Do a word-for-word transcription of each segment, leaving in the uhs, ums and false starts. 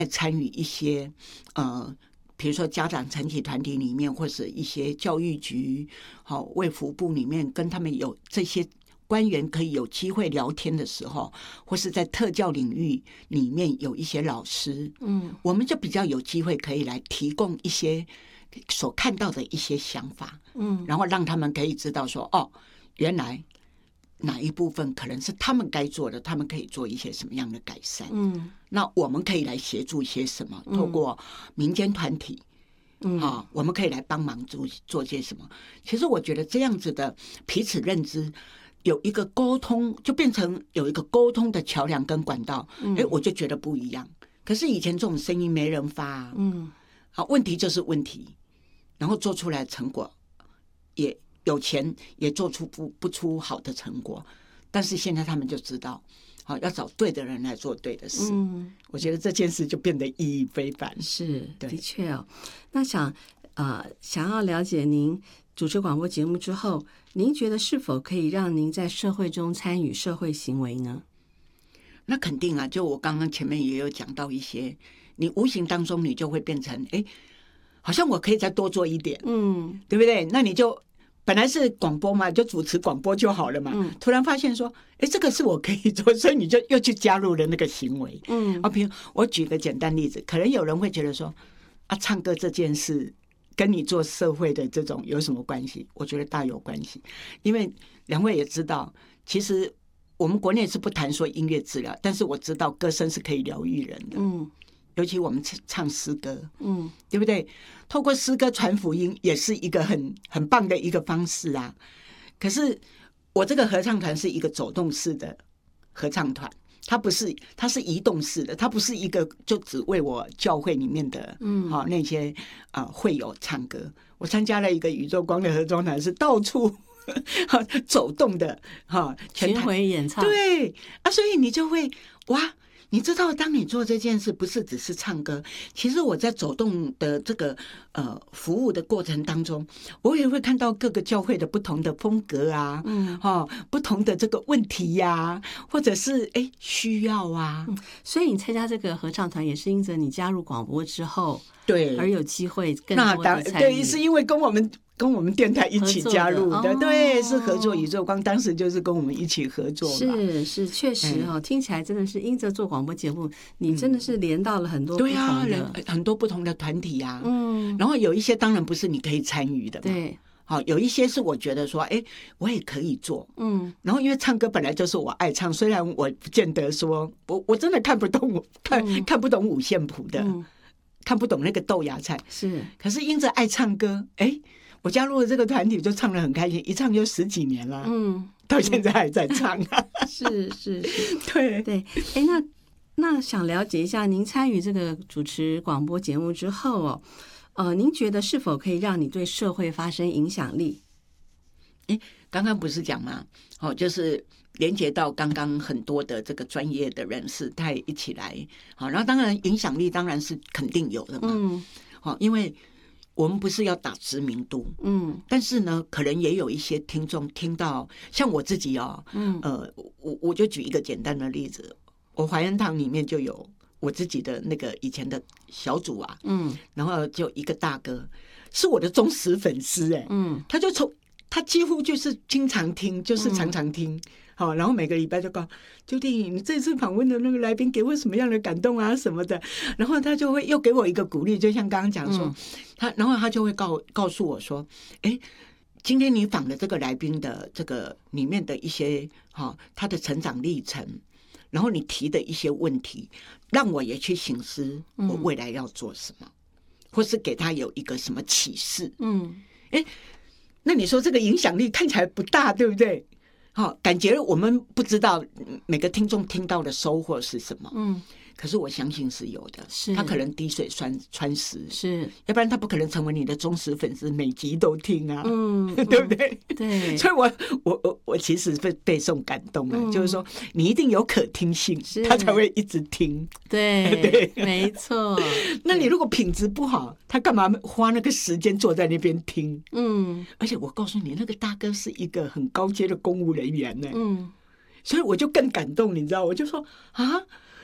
参与一些呃，比如说家长团体团体里面，或者一些教育局、好卫福部里面，跟他们有这些官员可以有机会聊天的时候，或是在特教领域里面有一些老师，嗯，我们就比较有机会可以来提供一些所看到的一些想法，嗯，然后让他们可以知道说，哦，原来哪一部分可能是他们该做的，他们可以做一些什么样的改善，嗯，那我们可以来协助一些什么，透过民间团体。嗯，啊，我们可以来帮忙做做些什么？其实我觉得这样子的彼此认知，有一个沟通，就变成有一个沟通的桥梁跟管道。哎、嗯，我就觉得不一样。可是以前这种声音没人发、啊，嗯，啊，问题就是问题，然后做出来的成果也有钱，也做出不不出好的成果。但是现在他们就知道。好，要找对的人来做对的事。嗯，我觉得这件事就变得意义非凡。 是，的确哦。那想呃，想要了解您主持广播节目之后，您觉得是否可以让您在社会中参与社会行为呢？ 那肯定啊，就我刚刚前面也有讲到一些，你无形当中你就会变成，哎，好像我可以再多做一点，嗯，对不对？那你就。本来是广播嘛，就主持广播就好了嘛。嗯、突然发现说，哎，这个是我可以做，所以你就又去加入了那个行为。嗯，啊，比如我举个简单例子，可能有人会觉得说，啊，唱歌这件事跟你做社会的这种有什么关系？我觉得大有关系，因为两位也知道，其实我们国内是不谈说音乐治疗，但是我知道歌声是可以疗愈人的。嗯。尤其我们唱诗歌，嗯，对不对？透过诗歌传福音，也是一个很很棒的一个方式啊。可是我这个合唱团是一个走动式的合唱团，它不是，它是移动式的，它不是一个就只为我教会里面的，嗯，好、哦、那些啊、呃、会友唱歌。我参加了一个宇宙光的合唱团，是到处走动的，哈、哦， 巡回演唱， 对啊，所以你就会哇。你知道，当你做这件事，不是只是唱歌。其实我在走动的这个呃服务的过程当中，我也会看到各个教会的不同的风格啊，嗯，哦，不同的这个问题呀、啊，或者是哎需要啊、嗯。 所以你参加这个合唱团，也是因着你加入广播之后， 对， 而有机会更多的参与。 对，是因为跟我们。跟我们电台一起加入的，的哦、对，是合作宇宙光，当时就是跟我们一起合作嘛。 是是，确实哦、嗯，听起来真的是因着做广播节目，你真的是连到了很多不同的、 嗯、对啊，很多不同的团体啊。嗯，然后有一些当然不是你可以参与的嘛。 对， 好，有一些是我觉得说，哎，我也可以做。嗯，然后因为唱歌本来就是我爱唱，虽然我不见得说我我真的看不懂看、嗯、看不懂五线谱的、嗯，看不懂那个豆芽菜， 是， 可是因着爱唱歌，哎。我加入了这个团体，就唱得很开心，一唱就十几年了，嗯，到现在还在唱啊。 是是是， 对对。哎，那那想了解一下，您参与这个主持广播节目之后哦，呃，您觉得是否可以让你对社会发生影响力？ 哎，刚刚不是讲吗？哦，就是连接到刚刚很多的这个专业的人士，他也一起来，好，然后当然影响力当然是肯定有的嘛，嗯，好，因为。我们不是要打知名度，嗯，但是呢，可能也有一些听众听到，像我自己哦，嗯，呃，我我就举一个简单的例子，我怀恩堂里面就有我自己的那个以前的小组啊，嗯，然后就一个大哥是我的忠实粉丝，哎，嗯，他就从他几乎就是经常听，就是常常听。嗯好，然后每个礼拜就告究竟你这次访问的那个来宾给我什么样的感动啊什么的，然后他就会又给我一个鼓励，就像刚刚讲说，嗯、他然后他就会告告诉我说，哎，今天你访的这个来宾的这个里面的一些哈、哦、他的成长历程，然后你提的一些问题，让我也去省思我未来要做什么，嗯、或是给他有一个什么启示，嗯，哎，那你说这个影响力看起来不大，对不对？好，感觉我们不知道每个听众听到的收获是什么，嗯，可是我相信是有的，是他可能滴水穿穿石， 是， 要不然他不可能成为你的忠实粉丝，每集都听啊，嗯，对不对？ 对， 所以我我我我其实被被受感动了，嗯、就是说你一定有可听性，他才会一直听， 对对，没错。 那你如果品质不好，他干嘛花那个时间坐在那边听？嗯，而且我告诉你，那个大哥是一个很高阶的公务人员呢，嗯，所以我就更感动，你知道，我就说啊。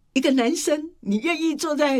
一个男生，你愿意坐在